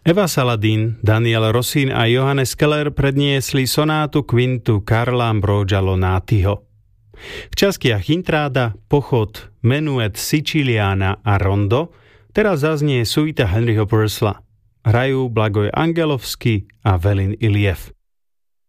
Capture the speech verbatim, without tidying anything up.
Eva Saladin, Daniel Rosin a Johannes Keller predniesli sonátu kvintu Karla Ambroggia Lonatiho. V častiach intráda, pochod, menuet Siciliana a rondo teraz zaznie suita Henryho Purcella. Hrajú Blagoj Angelovský a Velin Iliev.